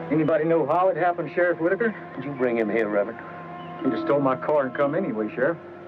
Anybody know how it happened, Sheriff Whitaker? Did you bring him here, Reverend? He just stole my car and come anyway, Sheriff.